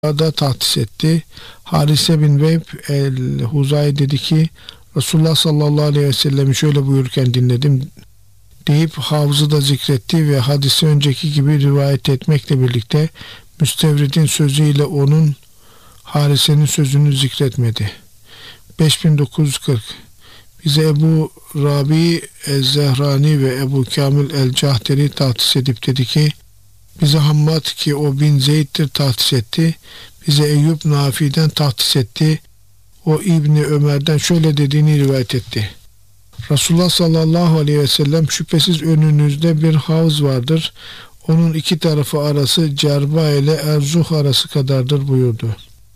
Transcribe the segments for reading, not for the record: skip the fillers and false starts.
da tahsis etti. Harise bin Vehb el-Huzai dedi ki Resulullah sallallahu aleyhi ve sellem'i şöyle buyururken dinledim deyip havzı da zikretti ve hadisi önceki gibi rivayet etmekle birlikte müstevridin sözüyle onun Harise'nin sözünü zikretmedi. 5940 bize Ebu Rabi el-Zehrani ve Ebu Kamil el-Cahderi tahsis edip dedi ki bize Hammad ki o bin Zeyd'dir tahsis etti. Bize Eyüp Nafi'den tahsis etti. O İbni Ömer'den şöyle dediğini rivayet etti. Resulullah sallallahu aleyhi ve sellem şüphesiz önünüzde bir havuz vardır. Onun iki tarafı arası Cerba ile Erzuh arası kadardır buyurdu.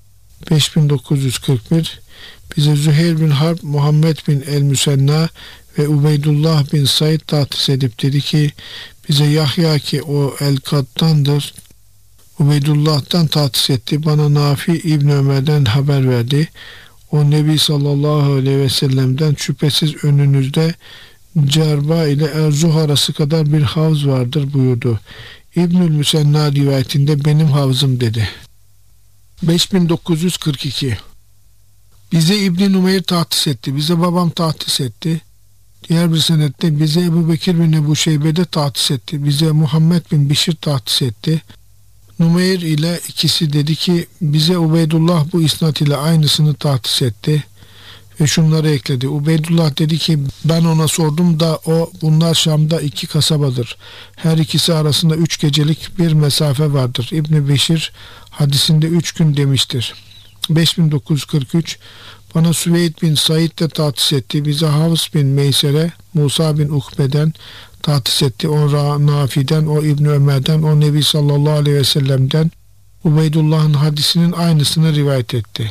5941 bize Züheyr bin Harb, Muhammed bin el-Müsenna ve Ubeydullah bin Said tahsis edip dedi ki bize Yahya ki o El-Kattan'dır Ubeydullah'tan tahsis etti. Bana Nafi İbni Ömer'den haber verdi. O Nebi sallallahu aleyhi ve sellem'den şüphesiz önünüzde Cerba ile Erzuh arası kadar bir havuz vardır buyurdu. İbnül Müsenna rivayetinde benim havzım dedi. 5942 bize İbn-i Numeyr tahsis etti. Bize babam tahsis etti. Diğer bir senette bize Ebu Bekir bin Ebu Şeybe'de tahsis etti. Bize Muhammed bin Bişir tahsis etti. Numeyr ile ikisi dedi ki bize Ubeydullah bu isnat ile aynısını tahsis etti. Ve şunları ekledi. Ubeydullah dedi ki ben ona sordum da o bunlar Şam'da iki kasabadır. Her ikisi arasında 3 gecelik bir mesafe vardır. İbn-i Beşir hadisinde 3 gün demiştir. 5943 bana Süveyd bin Said de tahsis etti. Bize Havs bin Meysere, Musa bin Ukbe'den tahsis etti. O Nafi'den, o İbni Ömer'den, o Nebi sallallahu aleyhi ve sellem'den Ubeydullah'ın hadisinin aynısını rivayet etti.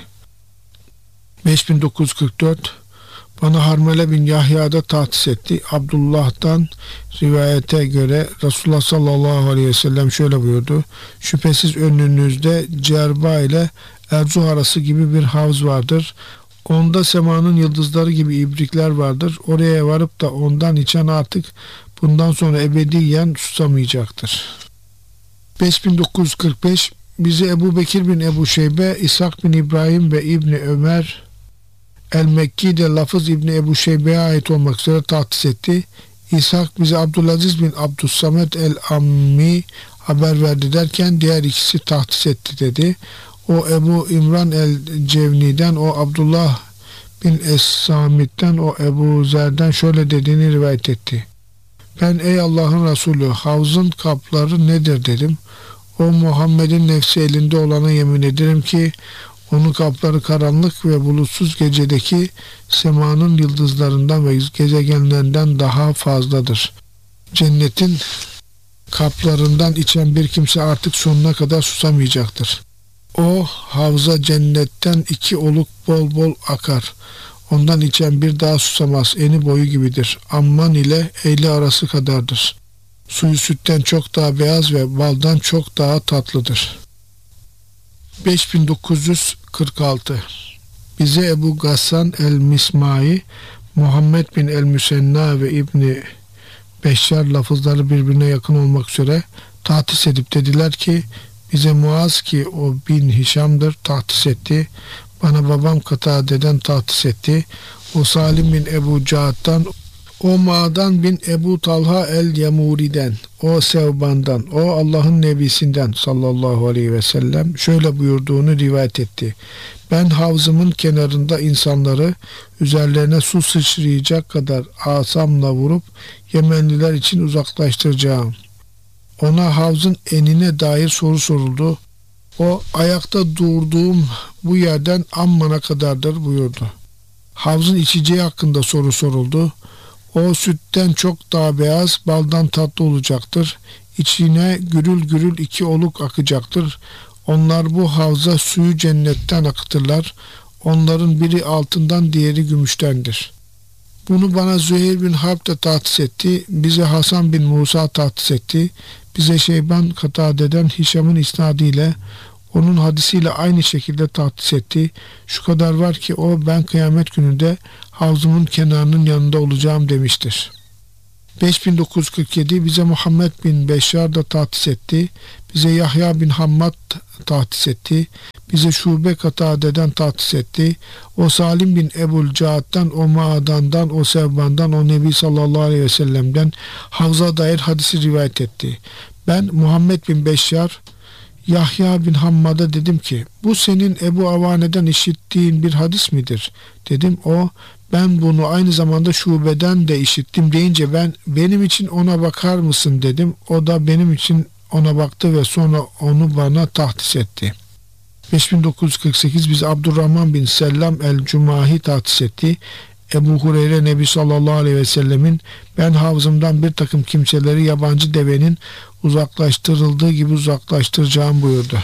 5944 bana Harmele bin Yahya'da tahsis etti. Abdullah'tan rivayete göre Resulullah sallallahu aleyhi ve sellem şöyle buyurdu. Şüphesiz önünüzde Cerba ile Erzuh arası gibi bir havuz vardır. Onda semanın yıldızları gibi ibrikler vardır. Oraya varıp da ondan içen artık bundan sonra ebediyen susamayacaktır. 5945 bize Ebu Bekir bin Ebu Şeybe, İshak bin İbrahim ve İbni Ömer El-Mekki de lafız İbni Ebu Şeybe'ye ait olmak üzere tahsis etti. İshak bize Abdülaziz bin Abdüssamet El-Ammi haber verdi derken diğer ikisi tahsis etti dedi. O Ebu İmran el-Cevni'den, o Abdullah bin Es-Samit'ten, o Ebu Zer'den şöyle dediğini rivayet etti. Ben ey Allah'ın Resulü havzın kapları nedir dedim. O Muhammed'in nefsi elinde olana yemin ederim ki onun kapları karanlık ve bulutsuz gecedeki semanın yıldızlarından ve gezegenlerinden daha fazladır. Cennetin kaplarından içen bir kimse artık sonuna kadar susamayacaktır. O havza cennetten 2 oluk bol bol akar. Ondan içen bir daha susamaz. Eni boyu gibidir. Amman ile Eyle arası kadardır. Suyu sütten çok daha beyaz ve baldan çok daha tatlıdır. 5946 bize Ebu Gassan el-Mismai, Muhammed bin el-Müsenna ve İbni Beşşar lafızları birbirine yakın olmak üzere tahsis edip dediler ki bize Muaz ki o bin Hişam'dır tahsis etti. Bana babam Katade'den tahsis etti. O Salim bin Ebu Cahat'tan, o Ma'dan bin Ebu Talha el-Yamuri'den, o Sevban'dan, o Allah'ın Nebisinden sallallahu aleyhi ve sellem şöyle buyurduğunu rivayet etti. Ben havzımın kenarında insanları üzerlerine su sıçrayacak kadar asamla vurup Yemenliler için uzaklaştıracağım. Ona havzın enine dair soru soruldu. O ayakta durduğum bu yerden Amman'a kadardır buyurdu. Havzın içeceği hakkında soru soruldu. O sütten çok daha beyaz, baldan tatlı olacaktır. İçine gürül gürül 2 oluk akacaktır. Onlar bu havza suyu cennetten akıtırlar. Onların biri altından diğeri gümüştendir. Bunu bana Züheyr bin Harb de tahsis etti. Bize Hasan bin Musa tahsis etti. Bize Şeyban Katade'den Hişam'ın isnadıyla onun hadisiyle aynı şekilde tahsis etti. Şu kadar var ki o ben kıyamet gününde havzımın kenarının yanında olacağım demiştir. 5947 bize Muhammed bin Beşşar da tahsis etti. Bize Yahya bin Hammad tahsis etti. Bize Şube Katade'den tahsis etti. O Salim bin Ebul Caad'dan, o Ma'adan'dan, o Sevban'dan, o Nebi sallallahu aleyhi ve sellem'den havza dair hadisi rivayet etti. Ben Muhammed bin Beşşar Yahya bin Hammad'a dedim ki, bu senin Ebu Avane'den işittiğin bir hadis midir? Dedim. O, ben bunu aynı zamanda Şube'den de işittim deyince benim için ona bakar mısın dedim. O da benim için ona baktı ve sonra onu bana tahsis etti. 5948 biz Abdurrahman bin Sellam el-Cumahi tahsis etti. Ebu Hureyre Nebi sallallahu aleyhi ve sellemin ben havzımdan bir takım kimseleri yabancı devenin uzaklaştırıldığı gibi uzaklaştıracağım buyurdu.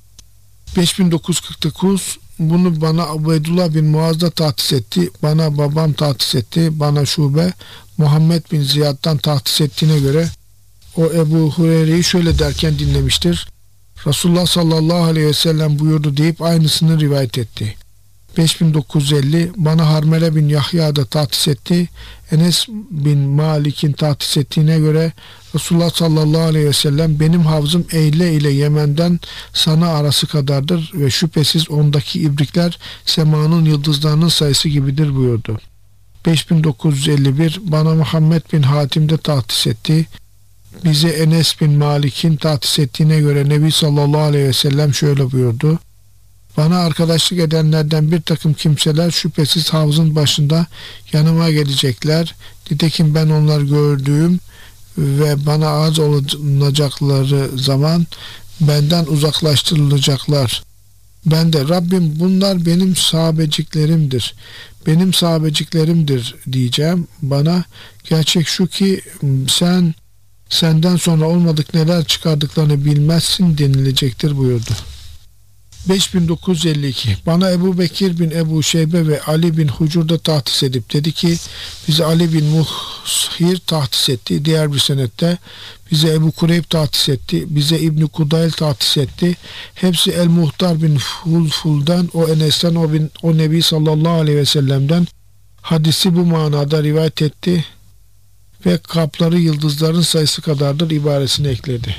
5949 bunu bana Ubeydullah bin Muaz da tahsis etti. Bana babam tahsis etti. Bana Şube Muhammed bin Ziyad'dan tahsis ettiğine göre o Ebu Hureyre'yi şöyle derken dinlemiştir. Resulullah sallallahu aleyhi ve sellem buyurdu deyip aynısını rivayet etti. 5950 bana Harmele bin Yahya da tahsis etti. Enes bin Malik'in tahsis ettiğine göre Resulullah sallallahu aleyhi ve sellem benim havzım Eyle ile Yemen'den Sana arası kadardır ve şüphesiz ondaki ibrikler semanın yıldızlarının sayısı gibidir buyurdu. 5951 bana Muhammed bin Hatim de tahsis etti. Bize Enes bin Malik'in tahsis ettiğine göre Nebi sallallahu aleyhi ve sellem şöyle buyurdu. Bana arkadaşlık edenlerden bir takım kimseler şüphesiz havzın başında yanıma gelecekler. Nitekim ben onlar gördüğüm ve bana az olacakları zaman benden uzaklaştırılacaklar. Ben de Rabbim bunlar benim sahabeciklerimdir. Benim sahabeciklerimdir diyeceğim. Bana gerçek şu ki senden sonra olmadık neler çıkardıklarını bilmezsin denilecektir buyurdu. 5952 bana Ebu Bekir bin Ebu Şeybe ve Ali bin Hucur da tahsis edip dedi ki bize Ali bin Muhhir tahsis etti. Diğer bir senette bize Ebu Kureyb tahsis etti. Bize İbn-i Kudayl tahsis etti. Hepsi El-Muhtar bin Fulful'dan, o Enes'ten, o Nebi sallallahu aleyhi ve sellem'den hadisi bu manada rivayet etti ve kapları yıldızların sayısı kadardır ibaresini ekledi.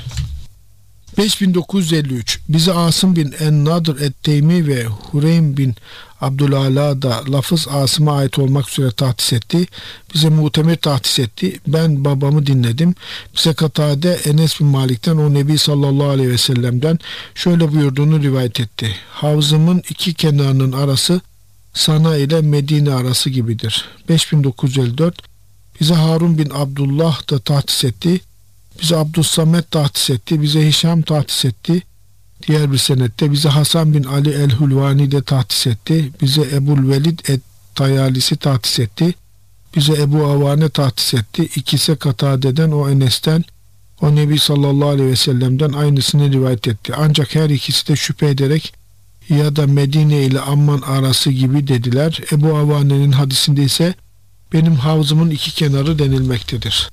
5953 bize Asım bin en-Nadr et-Teymi ve Hureym bin Abdülala da lafız Asım'a ait olmak üzere tahsis etti. Bize Mu'temir tahsis etti. Ben babamı dinledim. Bize Katade Enes bin Malik'ten, o Nebi sallallahu aleyhi ve sellem'den şöyle buyurduğunu rivayet etti. Havzımın iki kenarının arası Sana ile Medine arası gibidir. 5954 bize Harun bin Abdullah da tahsis etti. Bize Abdüssamet tahsis etti. Bize Hişam tahsis etti. Diğer bir senette bize Hasan bin Ali el-Hulvani de tahsis etti. Bize Ebul Velid et-Tayalisi tahsis etti. Bize Ebu Avane tahsis etti. İkisi Katade'den, o Enes'ten, o Nebi sallallahu aleyhi ve sellem'den aynısını rivayet etti. Ancak her ikisi de şüphe ederek ya da Medine ile Amman arası gibi dediler. Ebu Avane'nin hadisinde ise benim havzımın iki kenarı denilmektedir.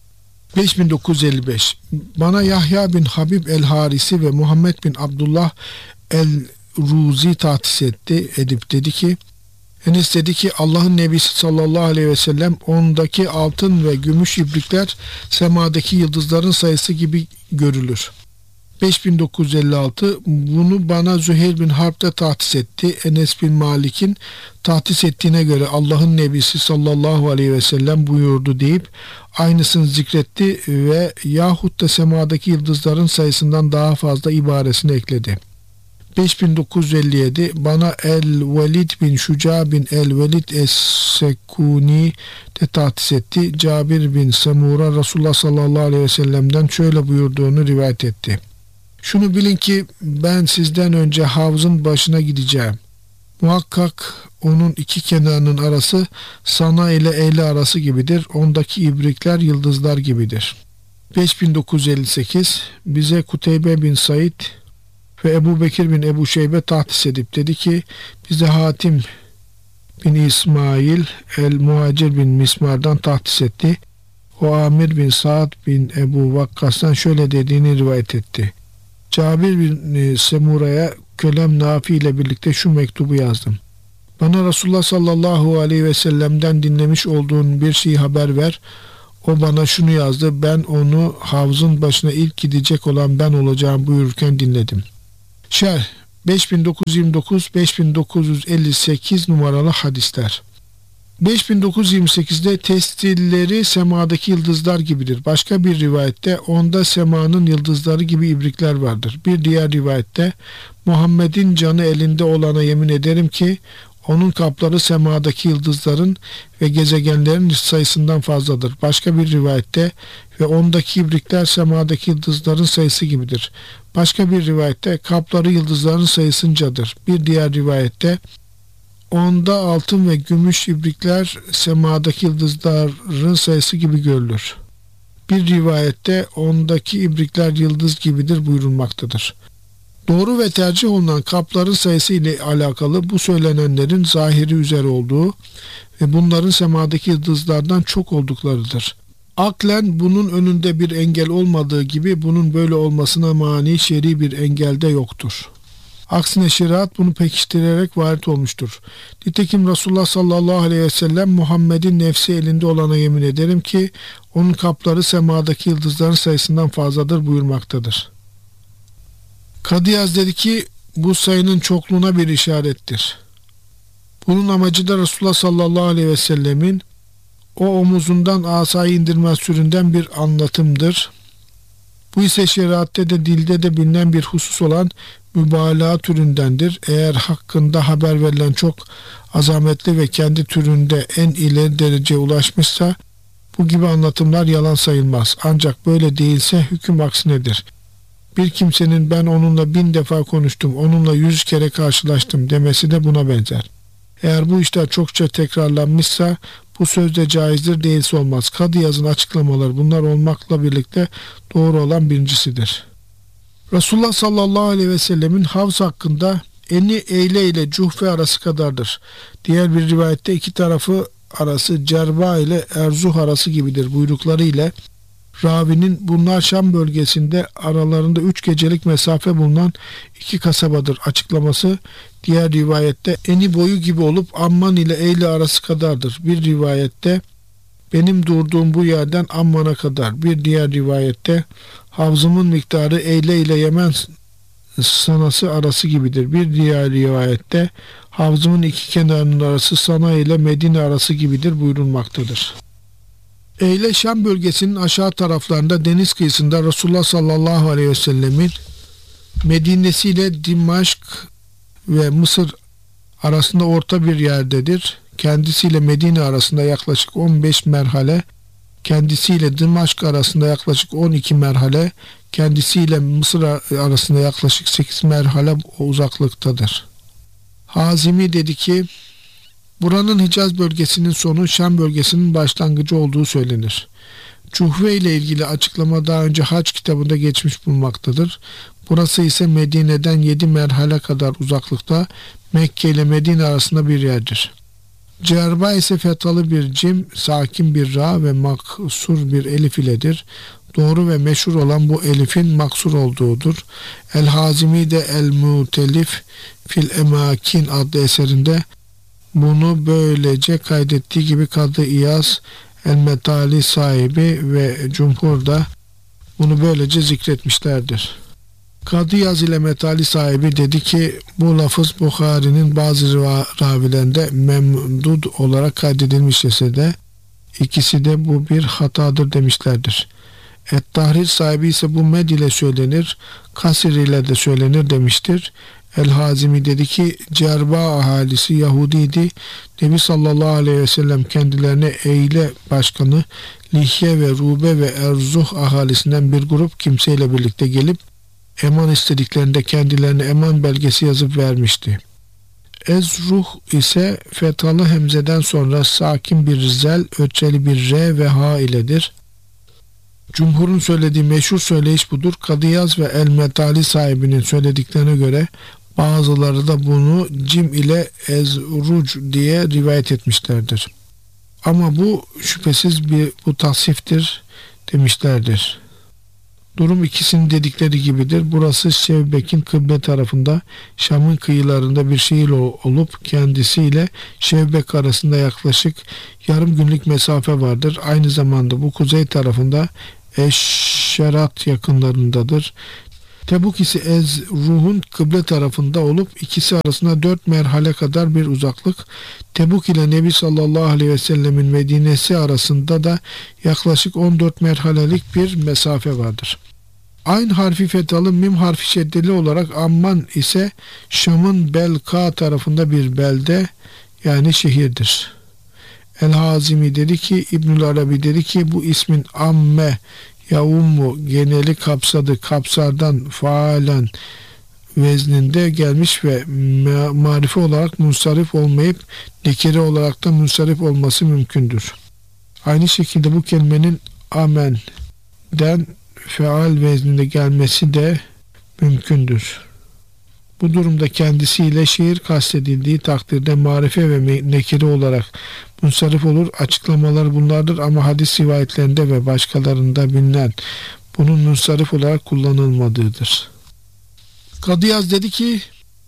5955 bana Yahya bin Habib el-Harisi ve Muhammed bin Abdullah el-Ruzi tahsis edip dedi ki Enes dedi ki Allah'ın Nebisi sallallahu aleyhi ve sellem ondaki altın ve gümüş ibrikler semadaki yıldızların sayısı gibi görülür. 5956 bunu bana Züheyr bin Harp de tahsis etti. Enes bin Malik'in tahsis ettiğine göre Allah'ın Nebisi sallallahu aleyhi ve sellem buyurdu deyip aynısını zikretti ve yahut da semadaki yıldızların sayısından daha fazla ibaresini ekledi. 5957 bana El-Velid bin Şuca bin El-Velid Es-Sekuni de tahsis etti. Cabir bin Samura Resulullah sallallahu aleyhi ve sellem'den şöyle buyurduğunu rivayet etti. Şunu bilin ki ben sizden önce havzın başına gideceğim. Muhakkak onun iki kenarının arası Sana ile Eyle arası gibidir. Ondaki ibrikler yıldızlar gibidir. 5958 bize Kuteybe bin Said ve Ebu Bekir bin Ebu Şeybe tahsis edip dedi ki bize Hatim bin İsmail el-Muhacir bin Mismar'dan tahsis etti. O Amir bin Sa'd bin Ebu Vakkas'tan şöyle dediğini rivayet etti. Cabir bin Semura'ya kölem Nafi ile birlikte şu mektubu yazdım. Bana Resulullah sallallahu aleyhi ve sellem'den dinlemiş olduğun bir şeyi haber ver. O bana şunu yazdı, ben onu havzın başına ilk gidecek olan ben olacağım buyururken dinledim. Şerh 5929-5958 numaralı hadisler. 5928'de testilleri semadaki yıldızlar gibidir. Başka bir rivayette onda semanın yıldızları gibi ibrikler vardır. Bir diğer rivayette Muhammed'in canı elinde olana yemin ederim ki onun kapları semadaki yıldızların ve gezegenlerin sayısından fazladır. Başka bir rivayette ve ondaki ibrikler semadaki yıldızların sayısı gibidir. Başka bir rivayette kapları yıldızların sayısıncadır. Bir diğer rivayette onda altın ve gümüş ibrikler semadaki yıldızların sayısı gibi görülür. Bir rivayette ondaki ibrikler yıldız gibidir buyurulmaktadır. Doğru ve tercih olunan kapların sayısı ile alakalı bu söylenenlerin zahiri üzere olduğu ve bunların semadaki yıldızlardan çok olduklarıdır. Aklen bunun önünde bir engel olmadığı gibi bunun böyle olmasına mani şer'i bir engel de yoktur. Aksine şeriat bunu pekiştirerek varit olmuştur. Nitekim Resulullah sallallahu aleyhi ve sellem Muhammed'in nefsi elinde olana yemin ederim ki onun kapları semadaki yıldızların sayısından fazladır buyurmaktadır. Kadıyaz dedi ki bu sayının çokluğuna bir işarettir. Bunun amacı da Resulullah sallallahu aleyhi ve sellemin o omuzundan asayı indirmez türünden bir anlatımdır. Bu ise şeriatte de dilde de bilinen bir husus olan mübalağa türündendir. Eğer hakkında haber verilen çok azametli ve kendi türünde en ileri dereceye ulaşmışsa bu gibi anlatımlar yalan sayılmaz. Ancak böyle değilse hüküm aksinedir. Bir kimsenin ben onunla 1000 defa konuştum, onunla 100 kere karşılaştım demesi de buna benzer. Eğer bu işler çokça tekrarlanmışsa bu sözde caizdir, değilse olmaz. Kadıyaz'ın açıklamaları bunlar olmakla birlikte doğru olan birincisidir. Resulullah sallallahu aleyhi ve sellemin havz hakkında eni eyle ile Cuhfe arası kadardır. Diğer bir rivayette iki tarafı arası Cerba ile Erzuh arası gibidir buyrukları ile ravinin bunlar Şam bölgesinde aralarında 3 gecelik mesafe bulunan iki kasabadır açıklaması diğer rivayette eni boyu gibi olup Amman ile Eyle arası kadardır. Bir rivayette benim durduğum bu yerden Amman'a kadar. Bir diğer rivayette havzımın miktarı Eyle ile Yemen sanası arası gibidir. Bir diğer rivayette havzımın iki kenarının arası Sana ile Medine arası gibidir buyurulmaktadır. Eyle Şam bölgesinin aşağı taraflarında deniz kıyısında Resulullah sallallahu aleyhi ve sellemin Medine'si ile Dimaşk ve Mısır arasında orta bir yerdedir. Kendisiyle Medine arasında yaklaşık 15 merhale, kendisiyle Dimaşk arasında yaklaşık 12 merhale, kendisiyle Mısır arasında yaklaşık 8 merhale uzaklıktadır. Hazimi dedi ki, buranın Hicaz bölgesinin sonu Şam bölgesinin başlangıcı olduğu söylenir. Cuhve ile ilgili açıklama daha önce Hac kitabında geçmiş bulunmaktadır. Burası ise Medine'den 7 merhale kadar uzaklıkta Mekke ile Medine arasında bir yerdir. Cerba ise fethalı bir cim, sakin bir ra ve maksur bir elif iledir. Doğru ve meşhur olan bu elifin maksur olduğudur. El-Hazimi de El-Mutelif fil Emakin adlı eserinde bunu böylece kaydettiği gibi Kadı İyaz El-Metali sahibi ve Cumhur da bunu böylece zikretmişlerdir. Kadı İyaz ile Metali sahibi dedi ki bu lafız Bukhari'nin bazı ravilerinde memdud olarak kaydedilmiş ise de ikisi de bu bir hatadır demişlerdir. Et-Tahrir sahibi ise bu med ile söylenir, kasir ile de söylenir demiştir. El-Hazimi dedi ki Cerba ahalisi Yahudiydi. Nebi sallallahu aleyhi ve sellem kendilerine Eyle başkanı Lihye ve Rube ve Erzuh ahalisinden bir grup kimseyle birlikte gelip eman istediklerinde kendilerine eman belgesi yazıp vermişti. Ezruh ise fethalı hemzeden sonra sakin bir zel, ötçeli bir re ve ha iledir. Cumhur'un söylediği meşhur söyleyiş budur. Kadıyaz ve El-Metali sahibinin söylediklerine göre bazıları da bunu cim ile ezruc diye rivayet etmişlerdir. Ama bu şüphesiz bu tasiftir demişlerdir. Durum ikisinin dedikleri gibidir. Burası Şevbek'in kıble tarafında, Şam'ın kıyılarında bir şehir olup kendisiyle Şevbek arasında yaklaşık yarım günlük mesafe vardır. Aynı zamanda bu kuzey tarafında Eşşerat yakınlarındadır. Tebuk ise Ez-Ruh'un kıble tarafında olup ikisi arasında 4 merhale kadar bir uzaklık. Tebuk ile Nebi sallallahu aleyhi ve sellemin Medine'si arasında da yaklaşık 14 merhalelik bir mesafe vardır. Ayn harfi fethalı, mim harfi şeddeli olarak Amman ise Şam'ın Belka tarafında bir belde, yani şehirdir. El-Hazimi dedi ki, İbnül Arabi dedi ki, bu ismin amme yaummu geneli kapsadı, kapsardan faalen vezninde gelmiş ve marife olarak munsarif olmayıp nekire olarak da munsarif olması mümkündür. Aynı şekilde bu kelimenin amen'den feal vezninde gelmesi de mümkündür. Bu durumda kendisiyle şehir kastedildiği takdirde marife ve nekire olarak munsarif olur. Açıklamalar bunlardır ama hadis rivayetlerinde ve başkalarında bilinen bunun munsarif olarak kullanılmadığıdır. Kadıyaz dedi ki,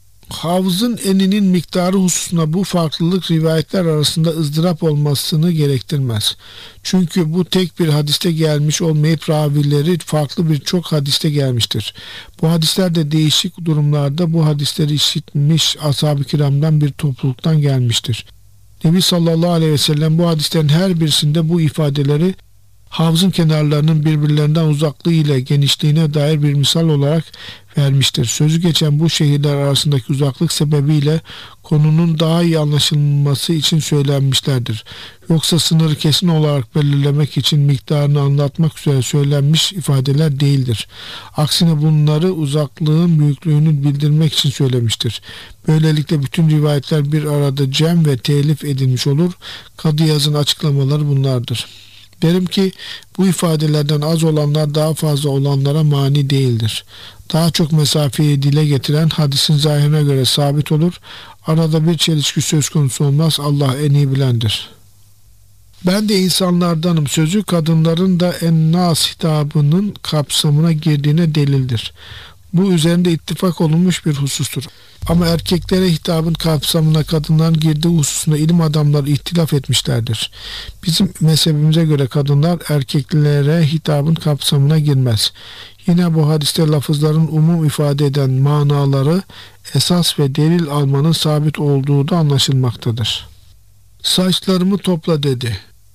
havzın eninin miktarı hususunda bu farklılık rivayetler arasında ızdırap olmasını gerektirmez. Çünkü bu tek bir hadiste gelmiş olmayıp ravileri farklı birçok hadiste gelmiştir. Bu hadisler de değişik durumlarda bu hadisleri işitmiş ashab-ı kiramdan bir topluluktan gelmiştir. Nebi sallallahu aleyhi ve sellem bu hadislerin her birisinde bu ifadeleri havzın kenarlarının birbirlerinden uzaklığı ile genişliğine dair bir misal olarak vermiştir. Sözü geçen bu şehirler arasındaki uzaklık sebebiyle konunun daha iyi anlaşılması için söylenmişlerdir. Yoksa sınırı kesin olarak belirlemek için miktarını anlatmak üzere söylenmiş ifadeler değildir. Aksine bunları uzaklığın büyüklüğünü bildirmek için söylemiştir. Böylelikle bütün rivayetler bir arada cem ve telif edilmiş olur. Kadıyaz'ın açıklamaları bunlardır. Derim ki bu ifadelerden az olanlar daha fazla olanlara mani değildir. Daha çok mesafeyi dile getiren hadisin zahirine göre sabit olur. Arada bir çelişki söz konusu olmaz. Allah en iyi bilendir. Ben de insanlardanım sözü kadınların da En-Nas hitabının kapsamına girdiğine delildir. Bu üzerinde ittifak olunmuş bir husustur. Ama erkeklere hitabın kapsamına kadınların girdiği hususunda ilim adamları ihtilaf etmişlerdir. Bizim mezhebimize göre kadınlar erkeklere hitabın kapsamına girmez. Yine bu hadiste lafızların umum ifade eden manaları esas ve delil almanın sabit olduğu da anlaşılmaktadır. Saçlarımı topla dedi.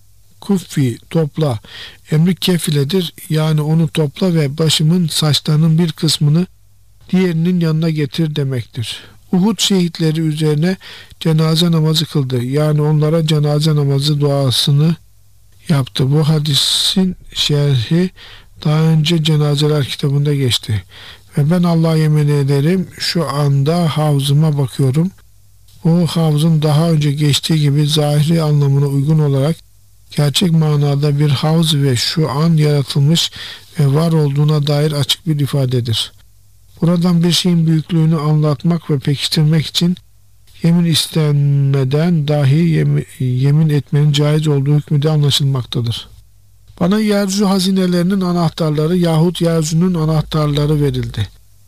Kuffi topla emri kefiledir, yani onu topla ve başımın saçlarının bir kısmını diğerinin yanına getir demektir. Uhud şehitleri üzerine cenaze namazı kıldı, yani onlara cenaze namazı duasını yaptı. Bu hadisin şerhi daha önce cenazeler kitabında geçti ve ben Allah'a yemin ederim şu anda havzıma bakıyorum. Bu havzın daha önce geçtiği gibi zahiri anlamına uygun olarak gerçek manada bir havz ve şu an yaratılmış ve var olduğuna dair açık bir ifadedir. Buradan bir şeyin büyüklüğünü anlatmak ve pekiştirmek için yemin istenmeden dahi yemin etmenin caiz olduğu hükmü de anlaşılmaktadır. Bana yeryüzü hazinelerinin anahtarları yahut yeryüzünün anahtarları verildi. ...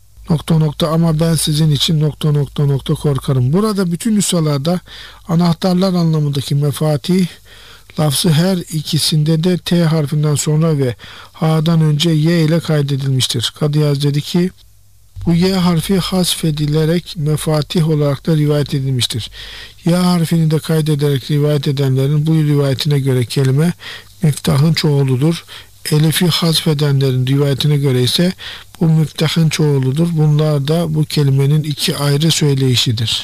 ama ben sizin için ... korkarım. Burada bütün nüshalarda anahtarlar anlamındaki mefatih lafzı her ikisinde de T harfinden sonra ve H'dan önce Y ile kaydedilmiştir. Kadıyaz dedi ki, bu Y harfi hasfedilerek mefatih olarak da rivayet edilmiştir. Y harfini de kaydederek rivayet edenlerin bu rivayetine göre kelime miftahın çoğuludur. Elif'i hasfedenlerin rivayetine göre ise bu miftahın çoğuludur. Bunlar da bu kelimenin iki ayrı söyleyişidir.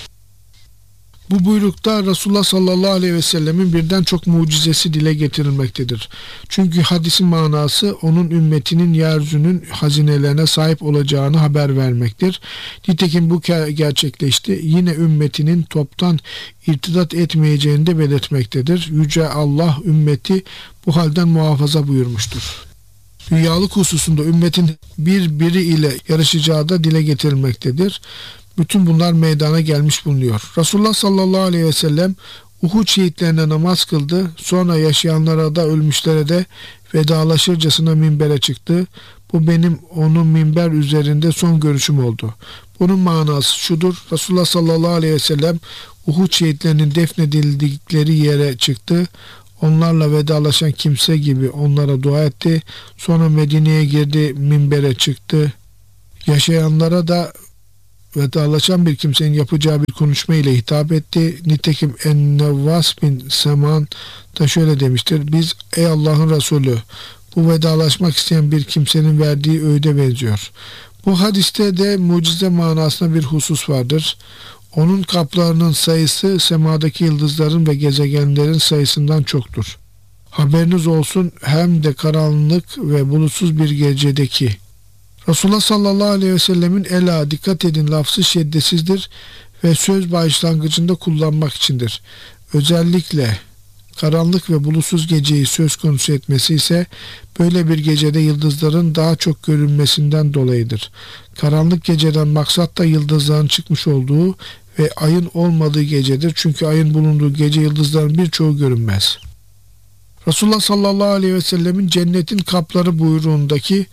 Bu buyrukta Resulullah sallallahu aleyhi ve sellemin birden çok mucizesi dile getirilmektedir. Çünkü hadisin manası onun ümmetinin yeryüzünün hazinelerine sahip olacağını haber vermektir. Nitekim bu gerçekleşti. Yine ümmetinin toptan irtidat etmeyeceğini de belirtmektedir. Yüce Allah ümmeti bu halden muhafaza buyurmuştur. Dünyalık hususunda ümmetin birbiri ile yarışacağı da dile getirilmektedir. Bütün bunlar meydana gelmiş bulunuyor. Resulullah sallallahu aleyhi ve sellem Uhud şehitlerine namaz kıldı. Sonra yaşayanlara da ölmüşlere de vedalaşırcasına minbere çıktı. Bu benim onun minber üzerinde son görüşüm oldu. Bunun manası şudur: Resulullah sallallahu aleyhi ve sellem Uhud şehitlerinin defnedildikleri yere çıktı. Onlarla vedalaşan kimse gibi onlara dua etti. Sonra Medine'ye girdi, minbere çıktı. Yaşayanlara da vedalaşan bir kimsenin yapacağı bir konuşma ile hitap etti. Nitekim Ennevvas bin Seman da şöyle demiştir: biz ey Allah'ın Resulü, bu vedalaşmak isteyen bir kimsenin verdiği öğüde benziyor. Bu hadiste de mucize manasında bir husus vardır. Onun kaplarının sayısı semadaki yıldızların ve gezegenlerin sayısından çoktur. Haberiniz olsun, hem de karanlık ve bulutsuz bir gecedeki. Resulullah sallallahu aleyhi ve sellemin ela, dikkat edin lafzı şiddetsizdir ve söz başlangıcında kullanmak içindir. Özellikle karanlık ve bulutsuz geceyi söz konusu etmesi ise böyle bir gecede yıldızların daha çok görünmesinden dolayıdır. Karanlık geceden maksat da yıldızların çıkmış olduğu ve ayın olmadığı gecedir. Çünkü ayın bulunduğu gece yıldızların birçoğu görünmez. Resulullah sallallahu aleyhi ve sellemin cennetin kapları buyruğundaki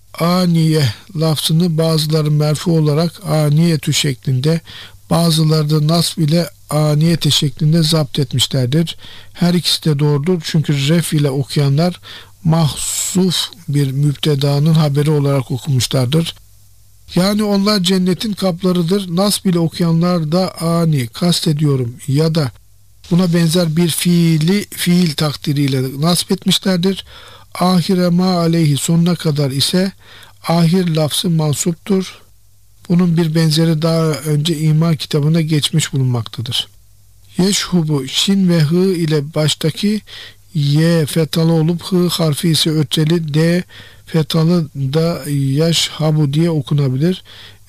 aniye lafzını bazıları merfu olarak aniyetü şeklinde, bazıları da nasb ile aniyete şeklinde zapt etmişlerdir. Her ikisi de doğrudur. Çünkü ref ile okuyanlar mahsuf bir mübtedanın haberi olarak okumuşlardır. Yani onlar cennetin kaplarıdır. Nasb ile okuyanlar da ani, kastediyorum ya da buna benzer bir fiil takdiriyle nasb etmişlerdir. Ahire ma aleyhi sonuna kadar ise ahir lafzı mansuptur. Bunun bir benzeri daha önce iman kitabına geçmiş bulunmaktadır. Yeşhubu şin ve hı ile baştaki y fetalı olup hı harfi ise ötreli, d fetalı da yaşhabu diye okunabilir.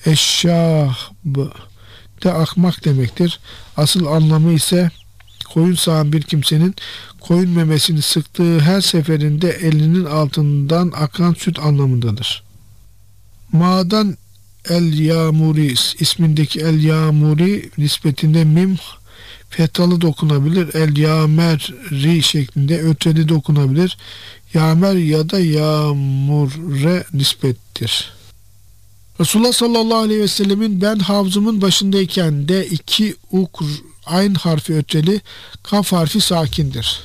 Eşşahb de akmak demektir. Asıl anlamı ise koyun sağan bir kimsenin koyun memesini sıktığı her seferinde elinin altından akan süt anlamındadır. Ma'dan El-Yamuri ismindeki El-Yamuri nispetinde mim fetalı dokunabilir. El-Yameri şeklinde öteli dokunabilir. Yamer ya da Yamur'e nispettir. Resulullah sallallahu aleyhi ve sellemin ben havzımın başındayken de iki ukr ayn harfi öteli, kaf harfi sakindir.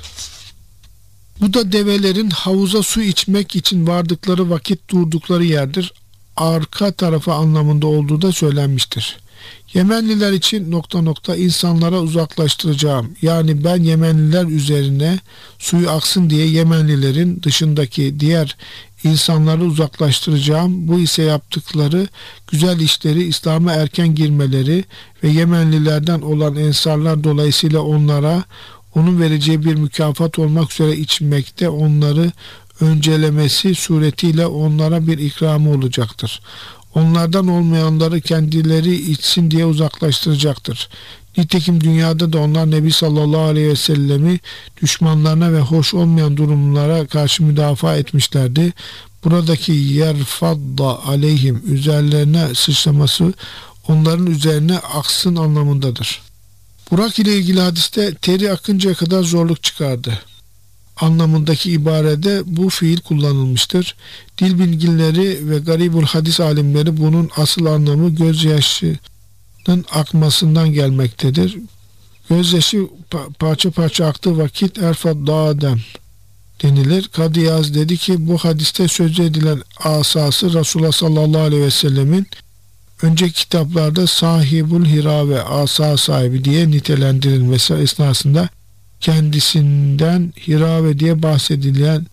Bu da develerin havuza su içmek için vardıkları vakit durdukları yerdir. Arka tarafı anlamında olduğu da söylenmiştir. Yemenliler için ... insanlara uzaklaştıracağım. Yani ben Yemenliler üzerine suyu aksın diye Yemenlilerin dışındaki diğer insanları uzaklaştıracağım. Bu ise yaptıkları güzel işleri, İslam'a erken girmeleri ve Yemenlilerden olan ensarlar dolayısıyla onlara onun vereceği bir mükafat olmak üzere içmekte onları öncelemesi suretiyle onlara bir ikramı olacaktır. Onlardan olmayanları kendileri içsin diye uzaklaştıracaktır. Nitekim dünyada da onlar Nebi sallallahu aleyhi ve sellemi düşmanlarına ve hoş olmayan durumlara karşı müdafaa etmişlerdi. Buradaki yerfadda aleyhim üzerlerine sıçraması onların üzerine aksın anlamındadır. Burak ile ilgili hadiste teri akıncaya kadar zorluk çıkardı anlamındaki ibarede bu fiil kullanılmıştır. Dil bilginleri ve garibul hadis alimleri bunun asıl anlamı gözyaşının akmasından gelmektedir. Gözyaşı parça parça aktığı vakit erfad dağdem denilir. Kadıyaz dedi ki bu hadiste söz edilen asası Resulullah sallallahu aleyhi ve sellemin önceki kitaplarda sahibul hira ve asa sahibi diye nitelendirilmesi esnasında kendisinden hirave diye bahsedilen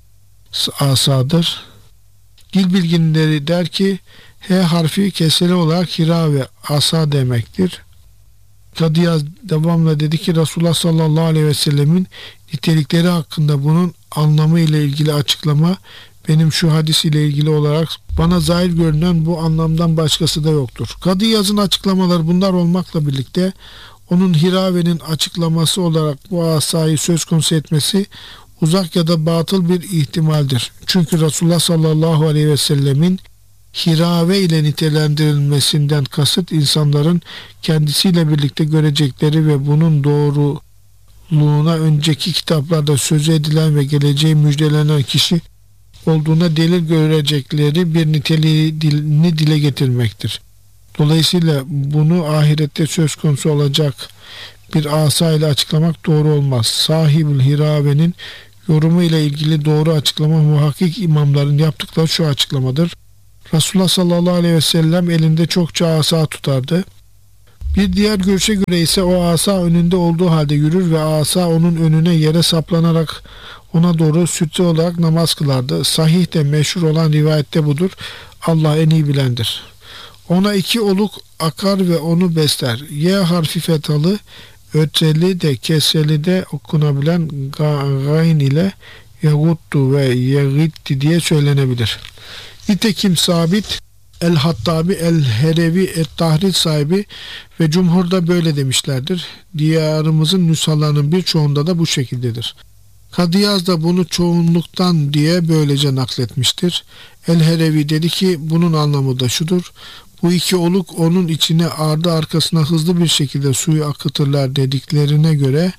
asadır. Dil bilginleri der ki H harfi keseli olarak hirave asa demektir. Kadıyaz devamla dedi ki Resulullah sallallahu aleyhi ve sellemin nitelikleri hakkında bunun anlamı ile ilgili açıklama benim şu hadis ile ilgili olarak bana zahir görünen bu anlamdan başkası da yoktur. Kadıyaz'ın açıklamaları bunlar olmakla birlikte onun hiravenin açıklaması olarak bu asayı söz konusu etmesi uzak ya da batıl bir ihtimaldir. Çünkü Resulullah sallallahu aleyhi ve sellemin hirave ile nitelendirilmesinden kasıt insanların kendisiyle birlikte görecekleri ve bunun doğruluğuna önceki kitaplarda söz edilen ve geleceği müjdelenen kişi olduğuna delil görecekleri bir niteliğini dile getirmektir. Dolayısıyla bunu ahirette söz konusu olacak bir asa ile açıklamak doğru olmaz. Sahib-ül Hirave'nin yorumu ile ilgili doğru açıklama muhakkik imamların yaptıkları şu açıklamadır. Resulullah sallallahu aleyhi ve sellem elinde çokça asa tutardı. Bir diğer görüşe göre ise o asa önünde olduğu halde yürür ve asa onun önüne yere saplanarak ona doğru sütre olarak namaz kılardı. Sahih de meşhur olan rivayette budur. Allah en iyi bilendir. Ona 2 oluk akar ve onu besler. Y harfi fetalı, ötreli de kesreli de okunabilen gayn ile yaguttu ve yagitti diye söylenebilir. Nitekim sabit El-Hattabi, El-Herevi, Et-Tahrir sahibi ve cumhurda böyle demişlerdir. Diyarımızın nüshalarının birçoğunda da bu şekildedir. Kadıyaz da bunu çoğunluktan diye böylece nakletmiştir. El-Herevi dedi ki bunun anlamı da şudur. Bu 2 oluk onun içine ardı arkasına hızlı bir şekilde suyu akıtırlar dediklerine göre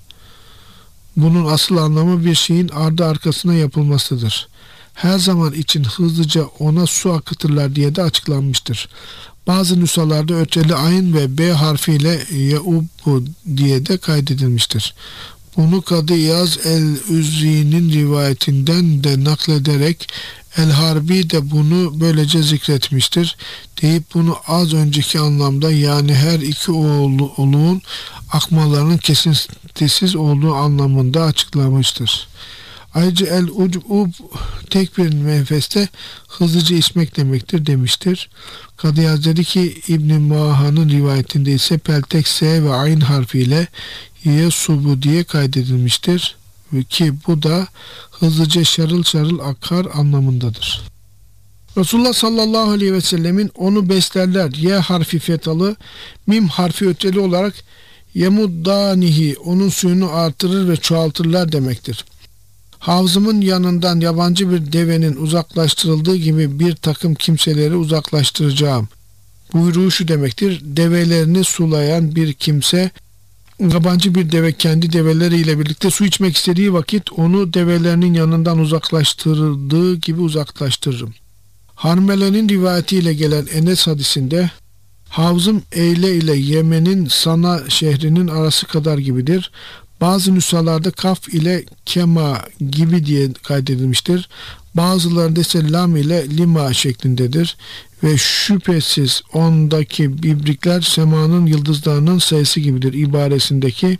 bunun asıl anlamı bir şeyin ardı arkasına yapılmasıdır. Her zaman için hızlıca ona su akıtırlar diye de açıklanmıştır. Bazı nüshalarda ötreli ayn ve b harfiyle yaubu diye de kaydedilmiştir. Bunu Kadıyaz el-Üzri'nin rivayetinden de naklederek El-Harbi de bunu böylece zikretmiştir. Deyip bunu az önceki anlamda yani her 2 oluğun akmalarının kesintisiz olduğu anlamında açıklamıştır. Ayrıca el-ucub tek bir menfeste hızlıca içmek demektir demiştir. Kadıyaz dedi ki İbn-i Maha'nın rivayetinde ise peltek S ve ayn harfiyle yesubu diye kaydedilmiştir. Ki bu da hızlıca şarıl şarıl akar anlamındadır. Resulullah sallallahu aleyhi ve sellemin onu beslerler. Y harfi fetalı, mim harfi öteli olarak yemuddanihi onun suyunu artırır ve çoğaltırlar demektir. Havzımın yanından yabancı bir devenin uzaklaştırıldığı gibi bir takım kimseleri uzaklaştıracağım. Buyruğu şu demektir. Develerini sulayan bir kimse yabancı bir deve kendi develeriyle birlikte su içmek istediği vakit onu develerinin yanından uzaklaştırdığı gibi uzaklaştırırım. Harmele'nin rivayetiyle gelen Enes hadisinde havzım Eyle ile Yemen'in Sana şehrinin arası kadar gibidir. Bazı nüshalarda kaf ile kema gibi diye kaydedilmiştir. Bazılarında ise lam ile lima şeklindedir. Ve şüphesiz ondaki ibrikler semanın yıldızlarının sayısı gibidir. İbaresindeki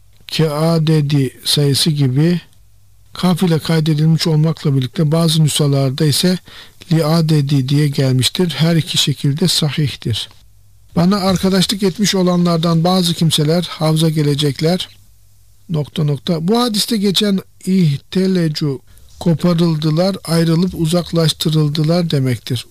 keadedi sayısı gibi kaf ile kaydedilmiş olmakla birlikte bazı nüshalarda ise liadedi diye gelmiştir. Her iki şekilde sahihtir. Bana arkadaşlık etmiş olanlardan bazı kimseler havza gelecekler. ... Bu hadiste geçen ihtelecu koparıldılar, ayrılıp uzaklaştırıldılar demektir.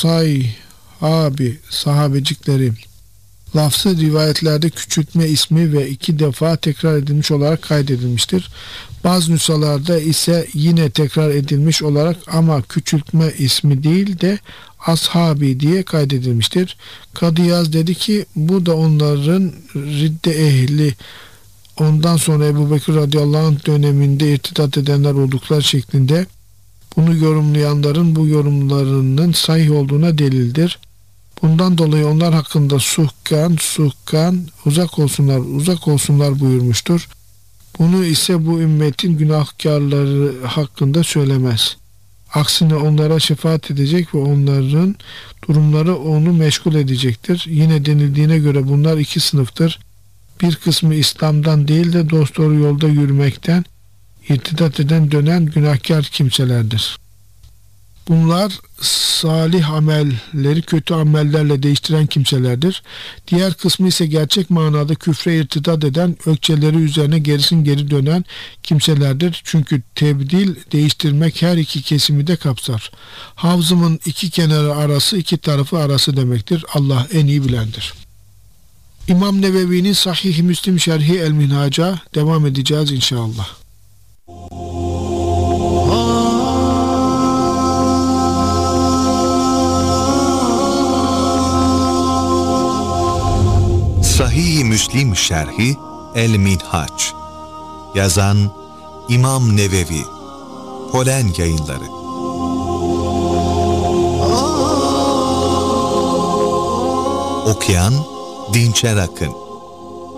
Usayhabi sahabecikleri lafzı rivayetlerde küçültme ismi ve 2 defa tekrar edilmiş olarak kaydedilmiştir. Bazı nüshalarda ise yine tekrar edilmiş olarak ama küçültme ismi değil de ashabi diye kaydedilmiştir. Kadıyaz dedi ki bu da onların ridde ehli, ondan sonra Ebu Bekir radıyallahu anh döneminde irtidat edenler oldukları şeklinde bunu yorumlayanların bu yorumlarının sahih olduğuna delildir. Bundan dolayı onlar hakkında suhkan uzak olsunlar buyurmuştur. Bunu ise bu ümmetin günahkarları hakkında söylemez. Aksine onlara şefaat edecek ve onların durumları onu meşgul edecektir. Yine denildiğine göre bunlar 2 sınıftır. Bir kısmı İslam'dan değil de dosdoğru yolda yürümekten irtidat eden dönen günahkar kimselerdir. Bunlar salih amelleri kötü amellerle değiştiren kimselerdir. Diğer kısmı ise gerçek manada küfre irtidat eden, ökçeleri üzerine geri dönen kimselerdir. Çünkü tebdil, değiştirmek her 2 kesimi de kapsar. Havzımın 2 kenarı arası, 2 tarafı arası demektir. Allah en iyi bilendir. İmam Nevevi'nin Sahih-i Müslim Şerhi El-Minhaca devam edeceğiz inşallah. Sahih-i Müslim Şerhi El-Minhac. Yazan İmam Nevevi. Polen Yayınları. Okuyan Dinçer Akın.